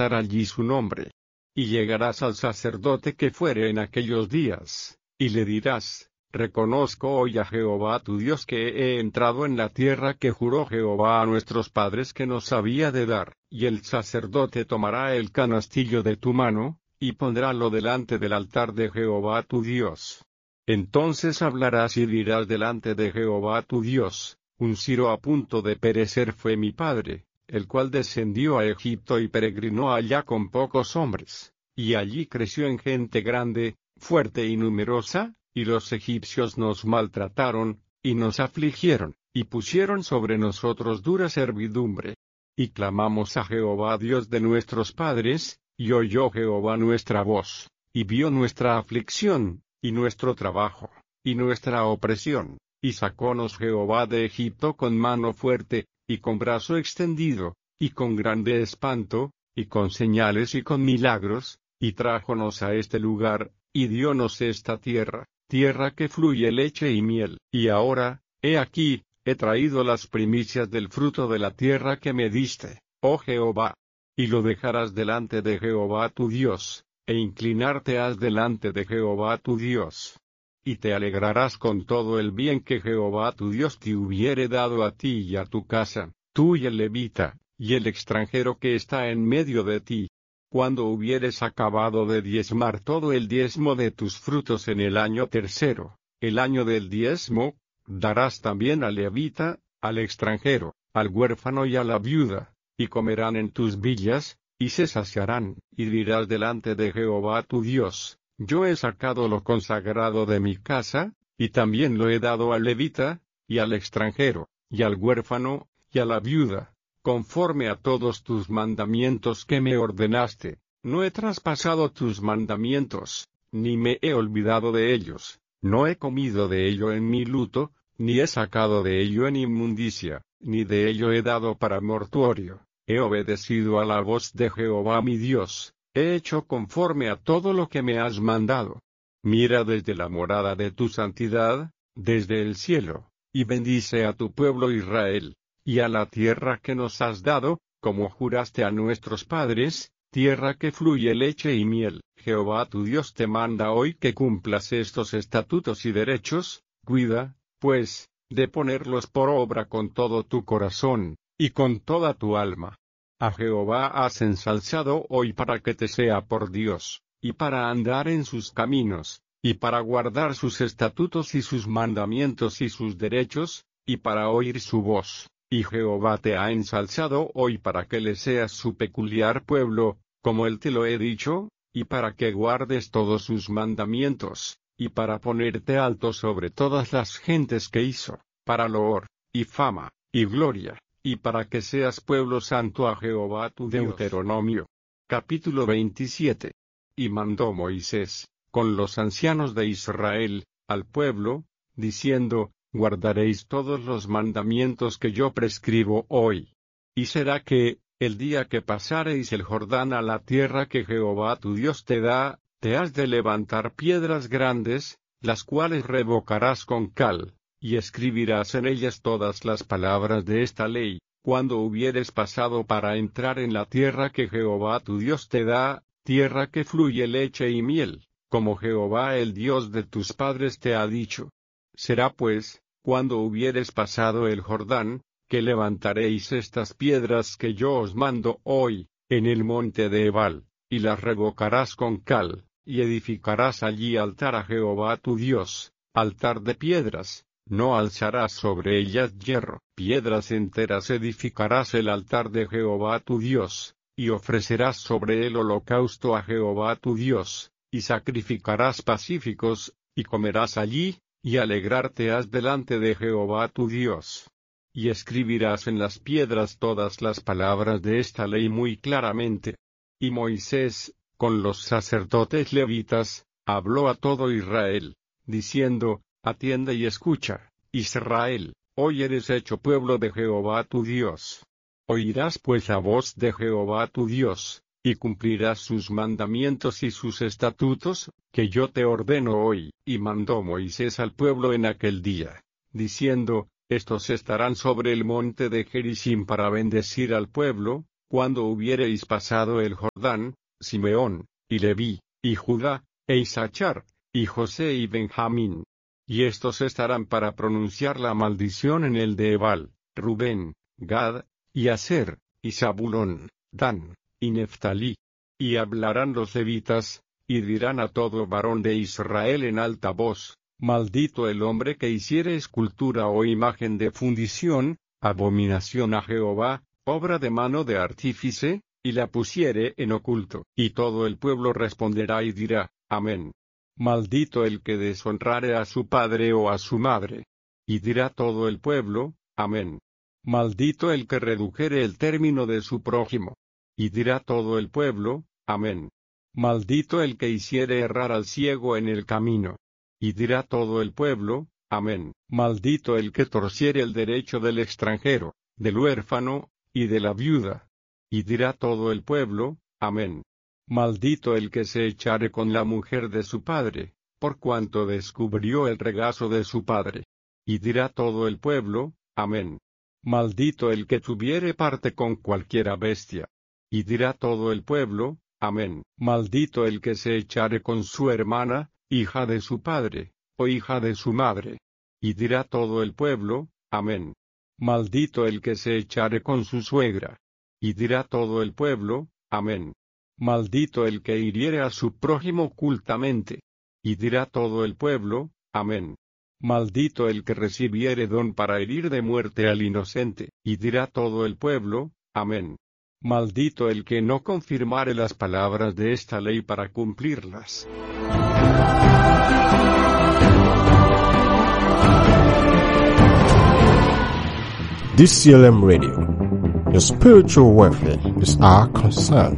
estar allí su nombre. Y llegarás al sacerdote que fuere en aquellos días, y le dirás: reconozco hoy a Jehová tu Dios que he entrado en la tierra que juró Jehová a nuestros padres que nos había de dar. Y el sacerdote tomará el canastillo de tu mano, y pondrálo delante del altar de Jehová tu Dios. Entonces hablarás y dirás delante de Jehová tu Dios: un siro a punto de perecer fue mi padre, el cual descendió a Egipto y peregrinó allá con pocos hombres, y allí creció en gente grande, fuerte y numerosa, y los egipcios nos maltrataron, y nos afligieron, y pusieron sobre nosotros dura servidumbre. Y clamamos a Jehová Dios de nuestros padres, y oyó Jehová nuestra voz, y vio nuestra aflicción, y nuestro trabajo, y nuestra opresión, y sacónos Jehová de Egipto con mano fuerte, y con brazo extendido, y con grande espanto, y con señales y con milagros, y trájonos a este lugar, y diónos esta tierra, tierra que fluye leche y miel. Y ahora, he aquí, he traído las primicias del fruto de la tierra que me diste, oh Jehová. Y lo dejarás delante de Jehová tu Dios, e inclinarte has delante de Jehová tu Dios. Y te alegrarás con todo el bien que Jehová tu Dios te hubiere dado a ti y a tu casa, tú y el levita, y el extranjero que está en medio de ti. Cuando hubieres acabado de diezmar todo el diezmo de tus frutos en el año tercero, el año del diezmo, darás también al levita, al extranjero, al huérfano y a la viuda, y comerán en tus villas, y se saciarán, y dirás delante de Jehová tu Dios: yo he sacado lo consagrado de mi casa, y también lo he dado al levita, y al extranjero, y al huérfano, y a la viuda, conforme a todos tus mandamientos que me ordenaste. No he traspasado tus mandamientos, ni me he olvidado de ellos, no he comido de ello en mi luto, ni he sacado de ello en inmundicia, ni de ello he dado para mortuorio. He obedecido a la voz de Jehová mi Dios, he hecho conforme a todo lo que me has mandado. Mira desde la morada de tu santidad, desde el cielo, y bendice a tu pueblo Israel, y a la tierra que nos has dado, como juraste a nuestros padres, tierra que fluye leche y miel. Jehová tu Dios te manda hoy que cumplas estos estatutos y derechos. Cuida, pues, de ponerlos por obra con todo tu corazón, y con toda tu alma. A Jehová has ensalzado hoy para que te sea por Dios, y para andar en sus caminos, y para guardar sus estatutos y sus mandamientos y sus derechos, y para oír su voz. Y Jehová te ha ensalzado hoy para que le seas su peculiar pueblo, como él te lo he dicho, y para que guardes todos sus mandamientos, y para ponerte alto sobre todas las gentes que hizo, para loor, y fama, y gloria, y para que seas pueblo santo a Jehová tu Dios. Deuteronomio. Capítulo 27. Y mandó Moisés, con los ancianos de Israel, al pueblo, diciendo: guardaréis todos los mandamientos que yo prescribo hoy. Y será que, el día que pasareis el Jordán a la tierra que Jehová tu Dios te da, te has de levantar piedras grandes, las cuales revocarás con cal, y escribirás en ellas todas las palabras de esta ley, cuando hubieres pasado para entrar en la tierra que Jehová tu Dios te da, tierra que fluye leche y miel, como Jehová el Dios de tus padres te ha dicho. Será pues, cuando hubieres pasado el Jordán, que levantaréis estas piedras que yo os mando hoy, en el monte de Ebal, y las revocarás con cal, y edificarás allí altar a Jehová tu Dios, altar de piedras. No alzarás sobre ellas hierro, piedras enteras edificarás el altar de Jehová tu Dios, y ofrecerás sobre él holocausto a Jehová tu Dios, y sacrificarás pacíficos, y comerás allí, y alegrarte has delante de Jehová tu Dios. Y escribirás en las piedras todas las palabras de esta ley muy claramente. Y Moisés, con los sacerdotes levitas, habló a todo Israel, diciendo: atiende y escucha, Israel, hoy eres hecho pueblo de Jehová tu Dios. Oirás pues la voz de Jehová tu Dios, y cumplirás sus mandamientos y sus estatutos, que yo te ordeno hoy. Y mandó Moisés al pueblo en aquel día, diciendo: estos estarán sobre el monte de Gerizim para bendecir al pueblo, cuando hubiereis pasado el Jordán, Simeón, y Leví, y Judá, e Isachar, y José y Benjamín. Y estos estarán para pronunciar la maldición en el de Ebal, Rubén, Gad, y Aser, y Zabulón, Dan, y Neftalí. Y hablarán los levitas, y dirán a todo varón de Israel en alta voz: maldito el hombre que hiciere escultura o imagen de fundición, abominación a Jehová, obra de mano de artífice, y la pusiere en oculto. Y todo el pueblo responderá y dirá: amén. Maldito el que deshonrare a su padre o a su madre. Y dirá todo el pueblo: amén. Maldito el que redujere el término de su prójimo. Y dirá todo el pueblo: amén. Maldito el que hiciere errar al ciego en el camino. Y dirá todo el pueblo: amén. Maldito el que torciere el derecho del extranjero, del huérfano, y de la viuda. Y dirá todo el pueblo: amén. Maldito el que se echare con la mujer de su padre, por cuanto descubrió el regazo de su padre. Y dirá todo el pueblo: amén. Maldito el que tuviere parte con cualquiera bestia. Y dirá todo el pueblo: amén. Maldito el que se echare con su hermana, hija de su padre, o hija de su madre. Y dirá todo el pueblo: amén. Maldito el que se echare con su suegra. Y dirá todo el pueblo: amén. Maldito el que hiriere a su prójimo ocultamente. Y dirá todo el pueblo: amén. Maldito el que recibiere don para herir de muerte al inocente. Y dirá todo el pueblo: amén. Maldito el que no confirmare las palabras de esta ley para cumplirlas. DCLM Radio. Your spiritual welfare is our concern.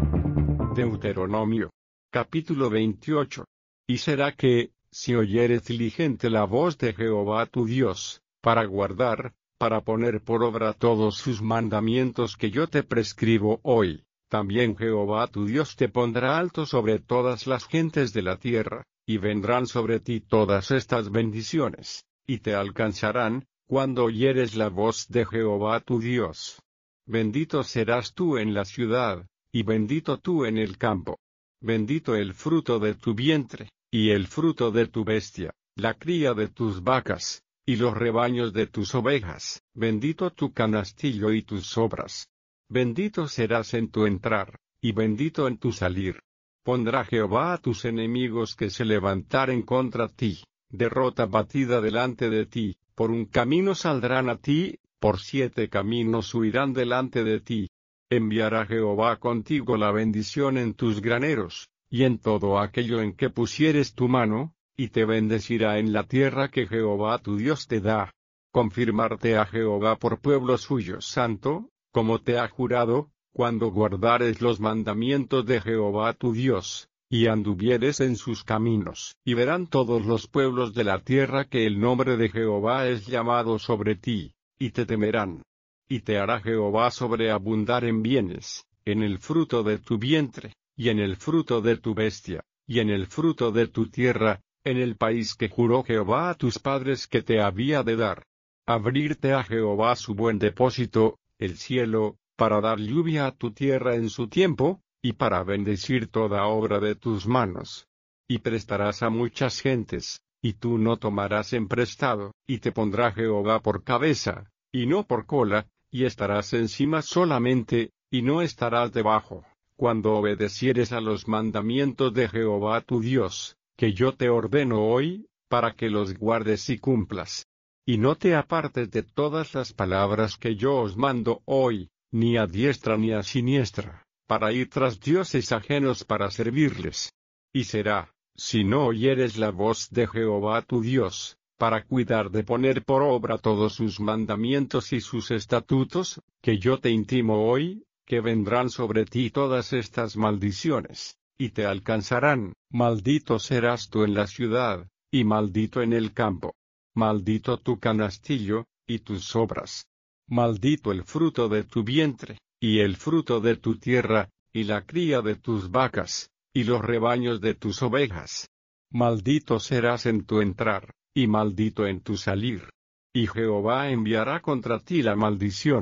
Deuteronomio, capítulo 28. Y será que, si oyeres diligente la voz de Jehová tu Dios, para guardar, para poner por obra todos sus mandamientos que yo te prescribo hoy, también Jehová tu Dios te pondrá alto sobre todas las gentes de la tierra, y vendrán sobre ti todas estas bendiciones, y te alcanzarán, cuando oyeres la voz de Jehová tu Dios. Bendito serás tú en la ciudad, y bendito tú en el campo. Bendito el fruto de tu vientre, y el fruto de tu bestia, la cría de tus vacas, y los rebaños de tus ovejas. Bendito tu canastillo y tus sobras. Bendito serás en tu entrar, y bendito en tu salir. Pondrá Jehová a tus enemigos que se levantaren contra ti, derrota batida delante de ti. Por un camino saldrán a ti, por 7 caminos huirán delante de ti. Enviará Jehová contigo la bendición en tus graneros, y en todo aquello en que pusieres tu mano, y te bendecirá en la tierra que Jehová tu Dios te da. Confirmarte a Jehová por pueblo suyo santo, como te ha jurado, cuando guardares los mandamientos de Jehová tu Dios, y anduvieres en sus caminos. Y verán todos los pueblos de la tierra que el nombre de Jehová es llamado sobre ti, y te temerán. Y te hará Jehová sobreabundar en bienes, en el fruto de tu vientre, y en el fruto de tu bestia, y en el fruto de tu tierra, en el país que juró Jehová a tus padres que te había de dar. Abrirte a Jehová su buen depósito, el cielo, para dar lluvia a tu tierra en su tiempo, y para bendecir toda obra de tus manos. Y prestarás a muchas gentes, y tú no tomarás en prestado, y te pondrá Jehová por cabeza, y no por cola, y estarás encima solamente, y no estarás debajo, cuando obedecieres a los mandamientos de Jehová tu Dios, que yo te ordeno hoy, para que los guardes y cumplas. Y no te apartes de todas las palabras que yo os mando hoy, ni a diestra ni a siniestra, para ir tras dioses ajenos para servirles. Y será, si no oyeres la voz de Jehová tu Dios, para cuidar de poner por obra todos sus mandamientos y sus estatutos, que yo te intimo hoy, que vendrán sobre ti todas estas maldiciones, y te alcanzarán. Maldito serás tú en la ciudad, y maldito en el campo. Maldito tu canastillo, y tus sobras. Maldito el fruto de tu vientre, y el fruto de tu tierra, y la cría de tus vacas, y los rebaños de tus ovejas. Maldito serás en tu entrar, y maldito en tu salir. Y Jehová enviará contra ti la maldición,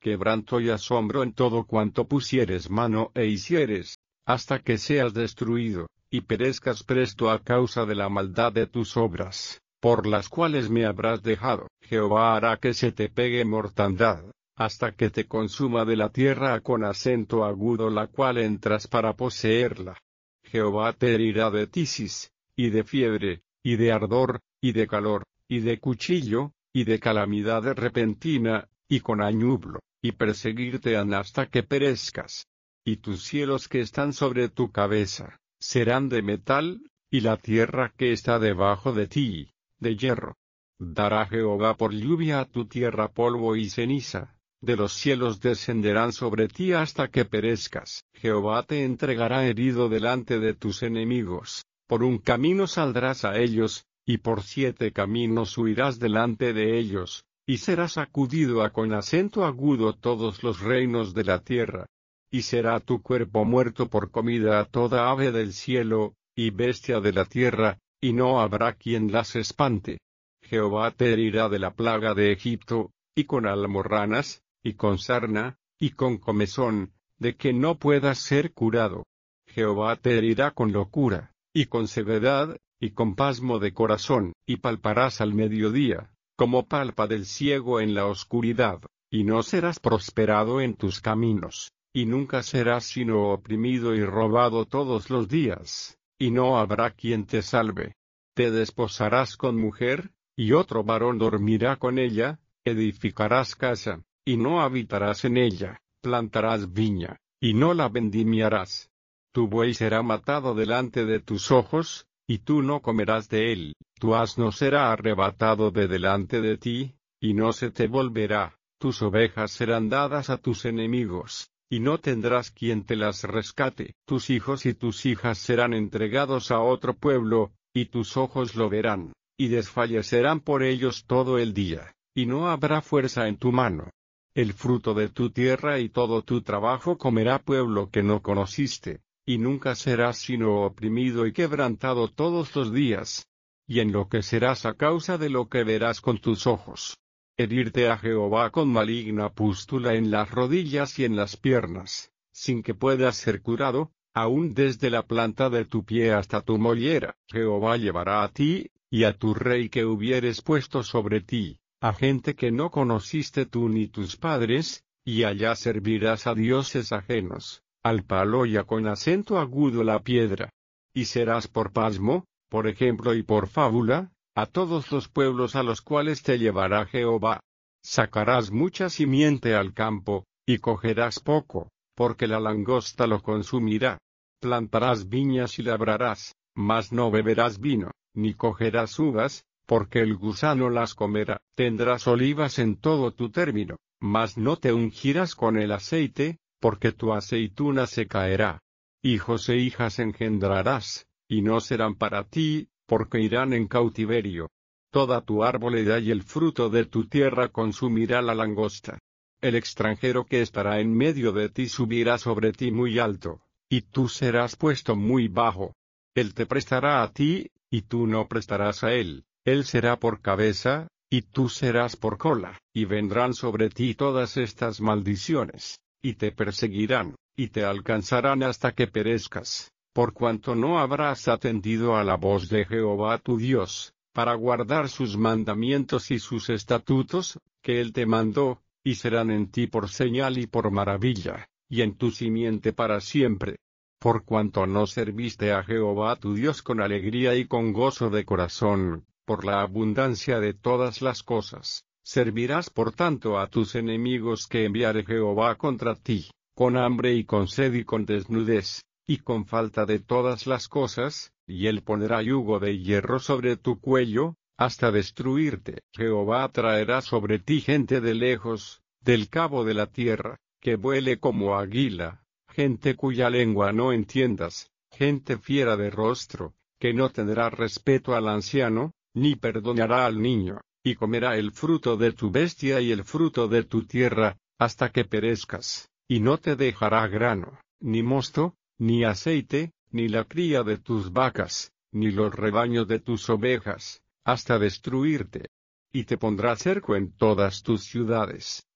quebranto y asombro en todo cuanto pusieres mano e hicieres, hasta que seas destruido, y perezcas presto a causa de la maldad de tus obras, por las cuales me habrás dejado. Jehová hará que se te pegue mortandad, hasta que te consuma de la tierra con acento agudo la cual entras para poseerla. Jehová te herirá de tisis, y de fiebre, y de ardor, y de calor, y de cuchillo, y de calamidad repentina, y con añublo, y perseguirte han hasta que perezcas. Y tus cielos que están sobre tu cabeza, serán de metal, y la tierra que está debajo de ti, de hierro. Dará Jehová por lluvia a tu tierra polvo y ceniza, de los cielos descenderán sobre ti hasta que perezcas. Jehová te entregará herido delante de tus enemigos, por un camino saldrás a ellos, y por 7 caminos huirás delante de ellos, y será sacudido a con acento agudo todos los reinos de la tierra. Y será tu cuerpo muerto por comida a toda ave del cielo, y bestia de la tierra, y no habrá quien las espante. Jehová te herirá de la plaga de Egipto, y con almorranas, y con sarna, y con comezón, de que no puedas ser curado. Jehová te herirá con locura, y con ceguedad, y con pasmo de corazón, y palparás al mediodía, como palpa del ciego en la oscuridad, y no serás prosperado en tus caminos, y nunca serás sino oprimido y robado todos los días, y no habrá quien te salve. Te desposarás con mujer, y otro varón dormirá con ella, edificarás casa, y no habitarás en ella, plantarás viña, y no la vendimiarás. Tu buey será matado delante de tus ojos, y tú no comerás de él, tu asno será arrebatado de delante de ti, y no se te volverá, tus ovejas serán dadas a tus enemigos, y no tendrás quien te las rescate. Tus hijos y tus hijas serán entregados a otro pueblo, y tus ojos lo verán, y desfallecerán por ellos todo el día, y no habrá fuerza en tu mano. El fruto de tu tierra y todo tu trabajo comerá pueblo que no conociste, y nunca serás sino oprimido y quebrantado todos los días. Y enloquecerás a causa de lo que verás con tus ojos. Herirte a Jehová con maligna pústula en las rodillas y en las piernas, sin que puedas ser curado, aun desde la planta de tu pie hasta tu mollera. Jehová llevará a ti, y a tu rey que hubieres puesto sobre ti, a gente que no conociste tú ni tus padres, y allá servirás a dioses ajenos, al palo y a con acento agudo la piedra. Y serás por pasmo, por ejemplo y por fábula, a todos los pueblos a los cuales te llevará Jehová. Sacarás mucha simiente al campo, y cogerás poco, porque la langosta lo consumirá. Plantarás viñas y labrarás, mas no beberás vino, ni cogerás uvas, porque el gusano las comerá. Tendrás olivas en todo tu término, mas no te ungirás con el aceite, porque tu aceituna se caerá. Hijos e hijas engendrarás, y no serán para ti, porque irán en cautiverio. Toda tu arboleda y el fruto de tu tierra consumirá la langosta. El extranjero que estará en medio de ti subirá sobre ti muy alto, y tú serás puesto muy bajo. Él te prestará a ti, y tú no prestarás a él. Él será por cabeza, y tú serás por cola. Y vendrán sobre ti todas estas maldiciones, y te perseguirán, y te alcanzarán hasta que perezcas. Por cuanto no habrás atendido a la voz de Jehová tu Dios, para guardar sus mandamientos y sus estatutos, que él te mandó, y serán en ti por señal y por maravilla, y en tu simiente para siempre. Por cuanto no serviste a Jehová tu Dios con alegría y con gozo de corazón, por la abundancia de todas las cosas, servirás por tanto a tus enemigos que enviare Jehová contra ti, con hambre y con sed y con desnudez, y con falta de todas las cosas, y él pondrá yugo de hierro sobre tu cuello, hasta destruirte. Jehová traerá sobre ti gente de lejos, del cabo de la tierra, que vuele como águila, gente cuya lengua no entiendas, gente fiera de rostro, que no tendrá respeto al anciano, ni perdonará al niño, y comerá el fruto de tu bestia y el fruto de tu tierra, hasta que perezcas, y no te dejará grano, ni mosto, ni aceite, ni la cría de tus vacas, ni los rebaños de tus ovejas, hasta destruirte. Y te pondrá cerco en todas tus ciudades,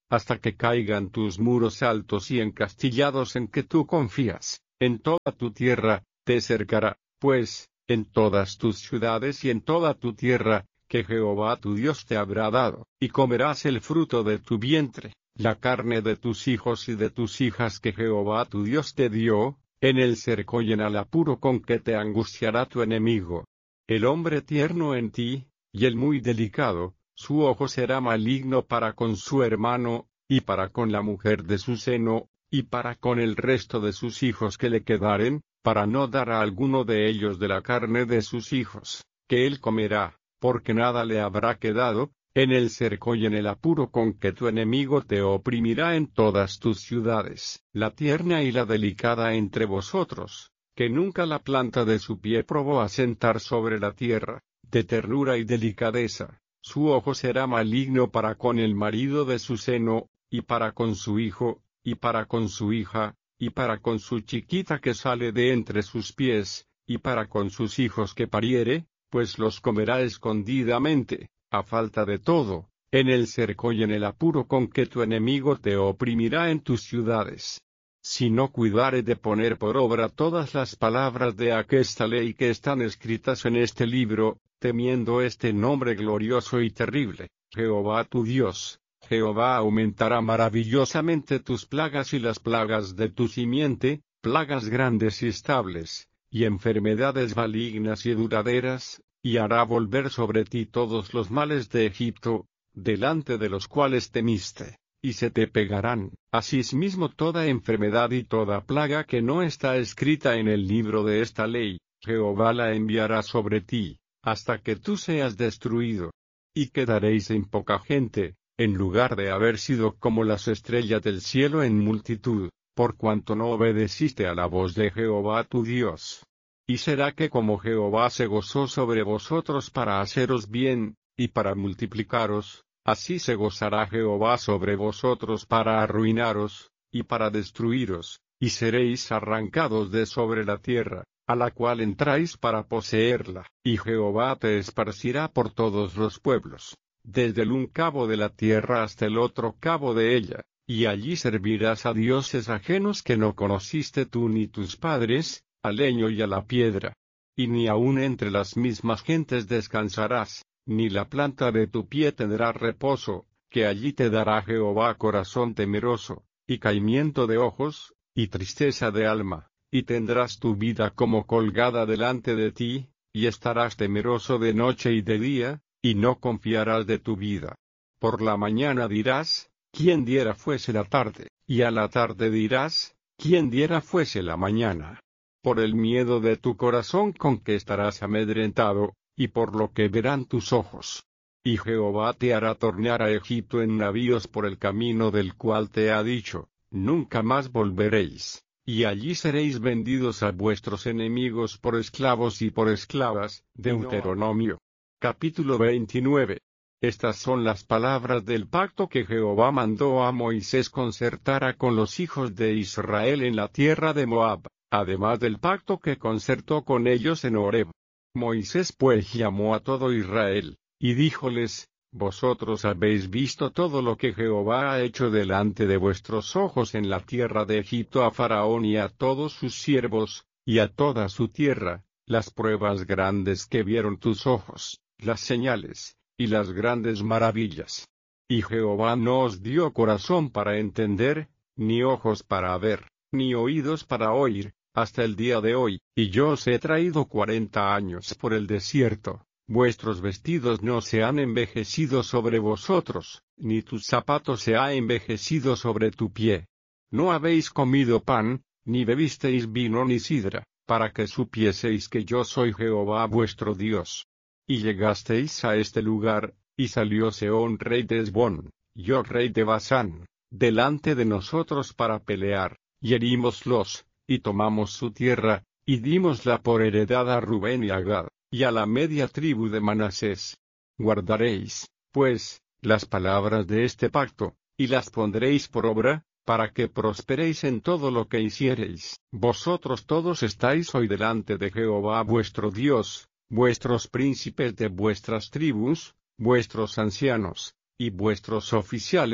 hasta que caigan tus muros altos y encastillados en que tú confías. En toda tu tierra, te cercará, pues, en todas tus ciudades y en toda tu tierra, que Jehová tu Dios te habrá dado, y comerás el fruto de tu vientre, la carne de tus hijos y de tus hijas que Jehová tu Dios te dio, en el cerco y en el apuro con que te angustiará tu enemigo. El hombre tierno en ti, y el muy delicado, su ojo será maligno para con su hermano, y para con la mujer de su seno, y para con el resto de sus hijos que le quedaren, para no dar a alguno de ellos de la carne de sus hijos, que él comerá, porque nada le habrá quedado, en el cerco y en el apuro con que tu enemigo te oprimirá en todas tus ciudades, la tierna y la delicada entre vosotros, que nunca la planta de su pie probó asentar sobre la tierra, de ternura y delicadeza, su ojo será maligno para con el marido de su seno, y para con su hijo, y para con su hija, y para con su chiquita que sale de entre sus pies, y para con sus hijos que pariere, pues los comerá escondidamente, a falta de todo, en el cerco y en el apuro con que tu enemigo te oprimirá en tus ciudades. Si no cuidare de poner por obra todas las palabras de aquesta ley que están escritas en este libro, temiendo este nombre glorioso y terrible, Jehová tu Dios, Jehová aumentará maravillosamente tus plagas y las plagas de tu simiente, plagas grandes y estables, y enfermedades malignas y duraderas, y hará volver sobre ti todos los males de Egipto, delante de los cuales temiste, y se te pegarán, asimismo toda enfermedad y toda plaga que no está escrita en el libro de esta ley, Jehová la enviará sobre ti, hasta que tú seas destruido. Y quedaréis en poca gente, en lugar de haber sido como las estrellas del cielo en multitud, por cuanto no obedeciste a la voz de Jehová tu Dios. Y será que como Jehová se gozó sobre vosotros para haceros bien, y para multiplicaros, así se gozará Jehová sobre vosotros para arruinaros, y para destruiros, y seréis arrancados de sobre la tierra, a la cual entráis para poseerla, y Jehová te esparcirá por todos los pueblos, desde el un cabo de la tierra hasta el otro cabo de ella, y allí servirás a dioses ajenos que no conociste tú ni tus padres, al leño y a la piedra. Y ni aun entre las mismas gentes descansarás, ni la planta de tu pie tendrá reposo, que allí te dará Jehová corazón temeroso, y caimiento de ojos, y tristeza de alma, y tendrás tu vida como colgada delante de ti, y estarás temeroso de noche y de día, y no confiarás de tu vida. Por la mañana dirás, ¿quién diera fuese la tarde? Y a la tarde dirás, ¿quién diera fuese la mañana? Por el miedo de tu corazón con que estarás amedrentado, y por lo que verán tus ojos. Y Jehová te hará tornar a Egipto en navíos por el camino del cual te ha dicho, nunca más volveréis, y allí seréis vendidos a vuestros enemigos por esclavos y por esclavas. Deuteronomio. Capítulo 29. Estas son las palabras del pacto que Jehová mandó a Moisés concertara con los hijos de Israel en la tierra de Moab, además del pacto que concertó con ellos en Horeb. Moisés pues llamó a todo Israel, y díjoles, vosotros habéis visto todo lo que Jehová ha hecho delante de vuestros ojos en la tierra de Egipto a Faraón y a todos sus siervos, y a toda su tierra, las pruebas grandes que vieron tus ojos, las señales, y las grandes maravillas. Y Jehová no os dio corazón para entender, ni ojos para ver, ni oídos para oír, hasta el día de hoy, y yo os he traído 40 años por el desierto, vuestros vestidos no se han envejecido sobre vosotros, ni tus zapatos se ha envejecido sobre tu pie. No habéis comido pan, ni bebisteis vino ni sidra, para que supieseis que yo soy Jehová vuestro Dios. Y llegasteis a este lugar, y salió Sehón rey de Hesbón, y Og rey de Basán, delante de nosotros para pelear, y herímoslos, y tomamos su tierra, y dímosla por heredad a Rubén y a Gad, y a la media tribu de Manasés. Guardaréis, pues, las palabras de este pacto, y las pondréis por obra, para que prosperéis en todo lo que hiciereis. Vosotros todos estáis hoy delante de Jehová vuestro Dios, vuestros príncipes de vuestras tribus, vuestros ancianos, y vuestros oficiales,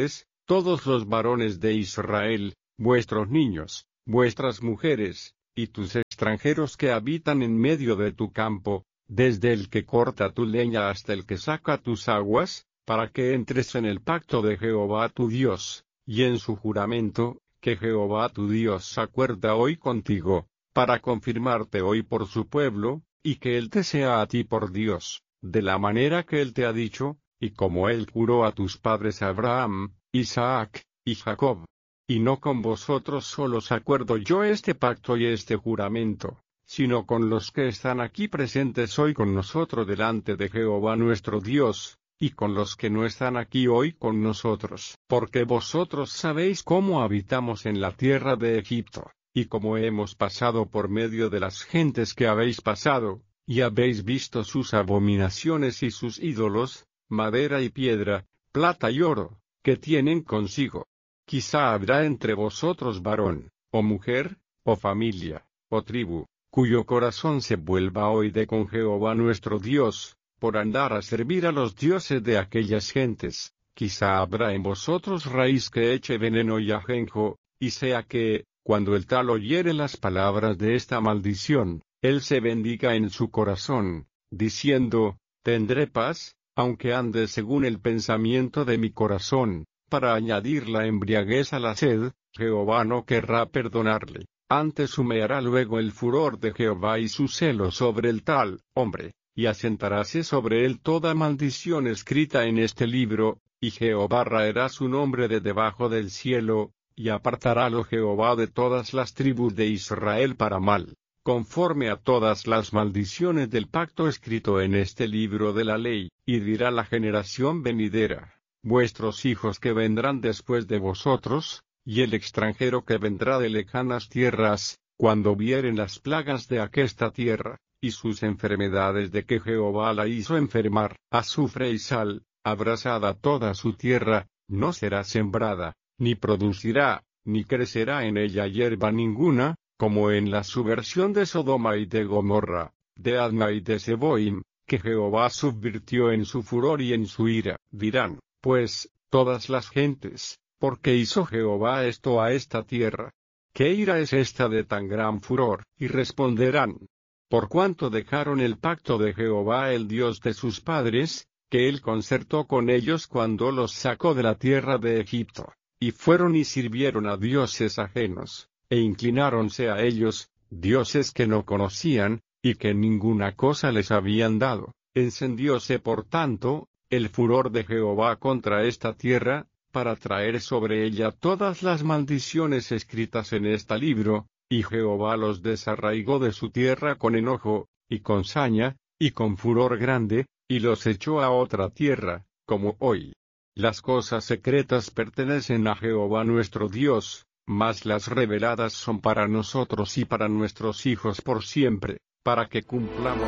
todos los varones de Israel, vuestros niños, vuestras mujeres, y tus extranjeros que habitan en medio de tu campo, desde el que corta tu leña hasta el que saca tus aguas, para que entres en el pacto de Jehová tu Dios, y en su juramento, que Jehová tu Dios acuerda hoy contigo, para confirmarte hoy por su pueblo, y que Él te sea a ti por Dios, de la manera que Él te ha dicho, y como Él juró a tus padres Abraham, Isaac, y Jacob. Y no con vosotros solos acuerdo yo este pacto y este juramento, sino con los que están aquí presentes hoy con nosotros delante de Jehová nuestro Dios, y con los que no están aquí hoy con nosotros. Porque vosotros sabéis cómo habitamos en la tierra de Egipto, y cómo hemos pasado por medio de las gentes que habéis pasado, y habéis visto sus abominaciones y sus ídolos, madera y piedra, plata y oro, que tienen consigo. Quizá habrá entre vosotros varón, o mujer, o familia, o tribu, cuyo corazón se vuelva hoy de con Jehová nuestro Dios, por andar a servir a los dioses de aquellas gentes. Quizá habrá en vosotros raíz que eche veneno y ajenjo, y sea que, cuando el tal oyere las palabras de esta maldición, él se bendiga en su corazón, diciendo, tendré paz, aunque ande según el pensamiento de mi corazón, para añadir la embriaguez a la sed, Jehová no querrá perdonarle, antes humeará luego el furor de Jehová y su celo sobre el tal hombre, y asentaráse sobre él toda maldición escrita en este libro, y Jehová raerá su nombre de debajo del cielo, y apartarálo Jehová de todas las tribus de Israel para mal, conforme a todas las maldiciones del pacto escrito en este libro de la ley, y dirá la generación venidera, vuestros hijos que vendrán después de vosotros, y el extranjero que vendrá de lejanas tierras, cuando vieren las plagas de aquesta tierra, y sus enfermedades de que Jehová la hizo enfermar, azufre y sal, abrasada toda su tierra, no será sembrada, ni producirá, ni crecerá en ella hierba ninguna, como en la subversión de Sodoma y de Gomorra, de Adma y de Seboim, que Jehová subvirtió en su furor y en su ira. Dirán, pues, todas las gentes, ¿por qué hizo Jehová esto a esta tierra? ¿Qué ira es esta de tan gran furor? Y responderán, por cuanto dejaron el pacto de Jehová el Dios de sus padres, que él concertó con ellos cuando los sacó de la tierra de Egipto, y fueron y sirvieron a dioses ajenos, e inclináronse a ellos, dioses que no conocían, y que ninguna cosa les habían dado. Encendióse por tanto, el furor de Jehová contra esta tierra, para traer sobre ella todas las maldiciones escritas en este libro, y Jehová los desarraigó de su tierra con enojo, y con saña, y con furor grande, y los echó a otra tierra, como hoy. Las cosas secretas pertenecen a Jehová nuestro Dios, mas las reveladas son para nosotros y para nuestros hijos por siempre, para que cumplamos.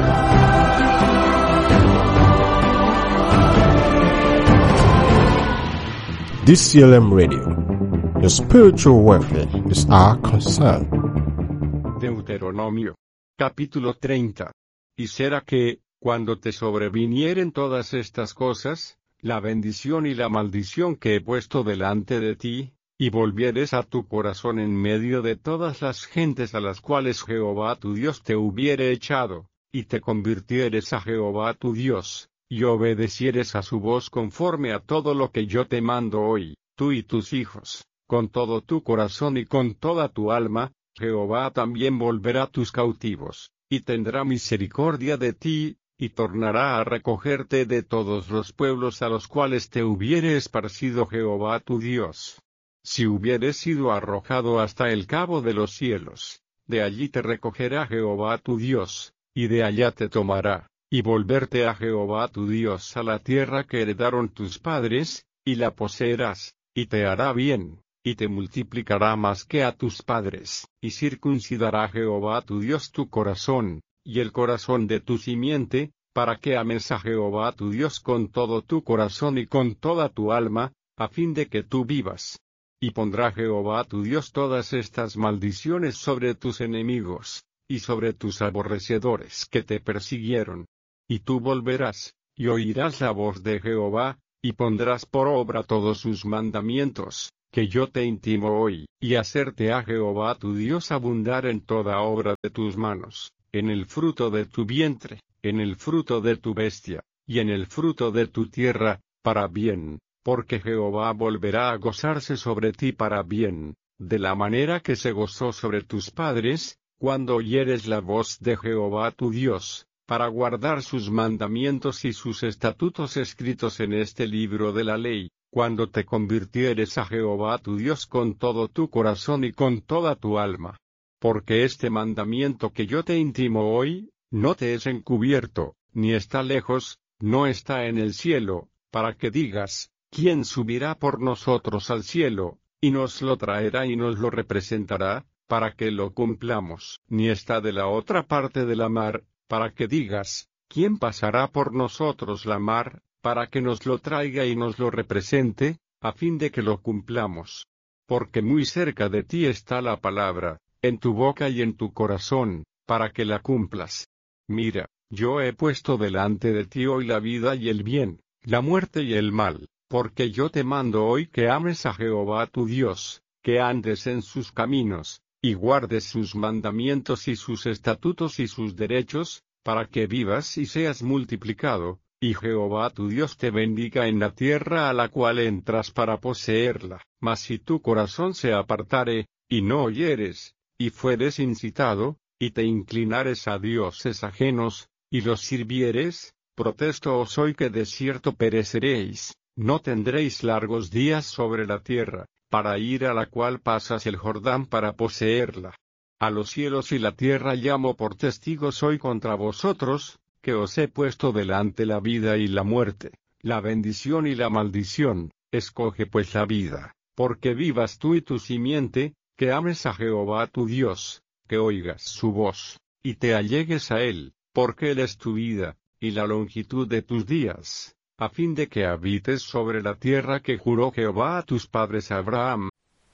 DCLM Radio. Your spiritual welfare is our concern. Deuteronomio. Capítulo 30. Y será que, cuando te sobrevinieren todas estas cosas, la bendición y la maldición que he puesto delante de ti, y volvieres a tu corazón en medio de todas las gentes a las cuales Jehová tu Dios te hubiere echado, y te convirtieres a Jehová tu Dios, y obedecieres a su voz conforme a todo lo que yo te mando hoy, tú y tus hijos, con todo tu corazón y con toda tu alma, Jehová también volverá tus cautivos, y tendrá misericordia de ti, y tornará a recogerte de todos los pueblos a los cuales te hubiere esparcido Jehová tu Dios. Si hubieres sido arrojado hasta el cabo de los cielos, de allí te recogerá Jehová tu Dios, y de allá te tomará, y volverte a Jehová tu Dios a la tierra que heredaron tus padres, y la poseerás, y te hará bien, y te multiplicará más que a tus padres, y circuncidará Jehová tu Dios tu corazón, y el corazón de tu simiente, para que ames a Jehová tu Dios con todo tu corazón y con toda tu alma, a fin de que tú vivas. Y pondrá Jehová tu Dios todas estas maldiciones sobre tus enemigos, y sobre tus aborrecedores que te persiguieron. Y tú volverás, y oirás la voz de Jehová, y pondrás por obra todos sus mandamientos, que yo te intimo hoy, y hacerte a Jehová tu Dios abundar en toda obra de tus manos, en el fruto de tu vientre, en el fruto de tu bestia, y en el fruto de tu tierra, para bien, porque Jehová volverá a gozarse sobre ti para bien, de la manera que se gozó sobre tus padres, cuando oyeres la voz de Jehová tu Dios, para guardar sus mandamientos y sus estatutos escritos en este libro de la ley, cuando te convirtieres a Jehová tu Dios con todo tu corazón y con toda tu alma. Porque este mandamiento que yo te intimo hoy, no te es encubierto, ni está lejos, no está en el cielo, para que digas, ¿quién subirá por nosotros al cielo, y nos lo traerá y nos lo representará, para que lo cumplamos? Ni está de la otra parte de la mar, para que digas, ¿quién pasará por nosotros la mar, para que nos lo traiga y nos lo represente, a fin de que lo cumplamos? Porque muy cerca de ti está la palabra, en tu boca y en tu corazón, para que la cumplas. Mira, yo he puesto delante de ti hoy la vida y el bien, la muerte y el mal, porque yo te mando hoy que ames a Jehová tu Dios, que andes en sus caminos, y guardes sus mandamientos y sus estatutos y sus derechos, para que vivas y seas multiplicado, y Jehová tu Dios te bendiga en la tierra a la cual entras para poseerla. Mas si tu corazón se apartare, y no oyeres, y fueres incitado, y te inclinares a dioses ajenos, y los sirvieres, protesto os hoy que de cierto pereceréis, no tendréis largos días sobre la tierra, para ir a la cual pasas el Jordán para poseerla. A los cielos y la tierra llamo por testigos hoy contra vosotros, que os he puesto delante la vida y la muerte, la bendición y la maldición. Escoge pues la vida, porque vivas tú y tu simiente, que ames a Jehová tu Dios, que oigas su voz, y te allegues a él, porque él es tu vida, y la longitud de tus días, a fin de que habites sobre la tierra que juró Jehová a tus padres Abraham.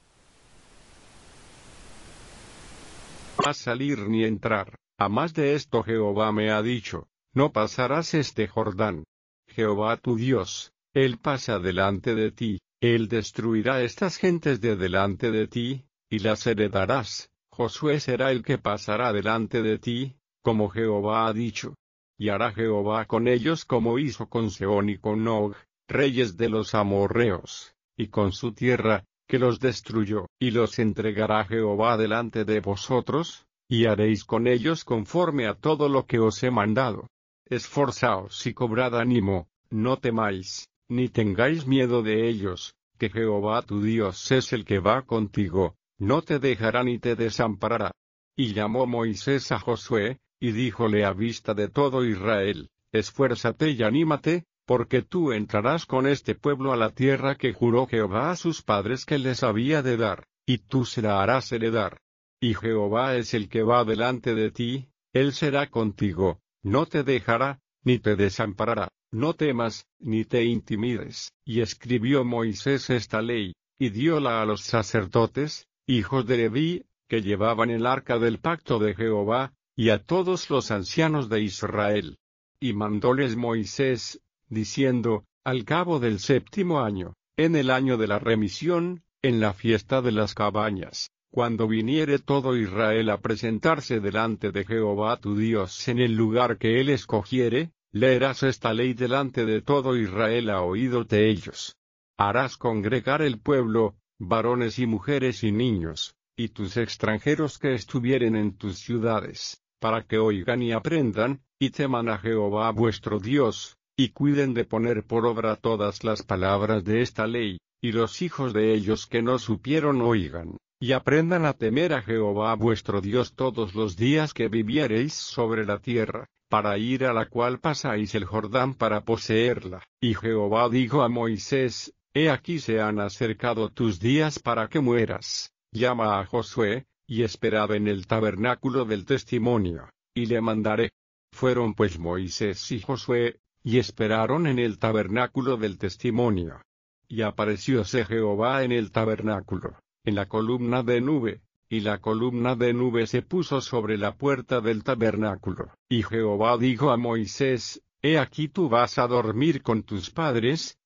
No salir ni entrar. A más de esto Jehová me ha dicho, no pasarás este Jordán. Jehová tu Dios, él pasa delante de ti, él destruirá estas gentes de delante de ti, y las heredarás. Josué será el que pasará delante de ti, como Jehová ha dicho. Y hará Jehová con ellos como hizo con Sehón y con Og, reyes de los amorreos, y con su tierra, que los destruyó, y los entregará Jehová delante de vosotros, y haréis con ellos conforme a todo lo que os he mandado. Esforzaos y cobrad ánimo, no temáis, ni tengáis miedo de ellos, que Jehová tu Dios es el que va contigo, no te dejará ni te desamparará. Y llamó Moisés a Josué, y díjole a vista de todo Israel, esfuérzate y anímate, porque tú entrarás con este pueblo a la tierra que juró Jehová a sus padres que les había de dar, y tú se la harás heredar. Y Jehová es el que va delante de ti, él será contigo, no te dejará, ni te desamparará, no temas, ni te intimides. Y escribió Moisés esta ley, y dióla a los sacerdotes, hijos de Leví, que llevaban el arca del pacto de Jehová, y a todos los ancianos de Israel. Y mandóles Moisés, diciendo, al cabo del 7º año, en el año de la remisión, en la fiesta de las cabañas, cuando viniere todo Israel a presentarse delante de Jehová tu Dios en el lugar que él escogiere, leerás esta ley delante de todo Israel a oídos de ellos. Harás congregar el pueblo, varones y mujeres y niños, y tus extranjeros que estuvieren en tus ciudades, para que oigan y aprendan, y teman a Jehová vuestro Dios, y cuiden de poner por obra todas las palabras de esta ley, y los hijos de ellos que no supieron oigan, y aprendan a temer a Jehová vuestro Dios todos los días que viviereis sobre la tierra, para ir a la cual pasáis el Jordán para poseerla. Y Jehová dijo a Moisés, he aquí se han acercado tus días para que mueras, llama a Josué, y esperad en el tabernáculo del testimonio, y le mandaré. Fueron pues Moisés y Josué, y esperaron en el tabernáculo del testimonio. Y aparecióse Jehová en el tabernáculo, en la columna de nube, y la columna de nube se puso sobre la puerta del tabernáculo. Y Jehová dijo a Moisés, he aquí tú vas a dormir con tus padres,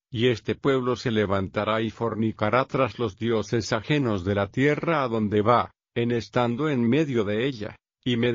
Y este pueblo se levantará y fornicará tras los dioses ajenos de la tierra a donde va, en estando en medio de ella, y me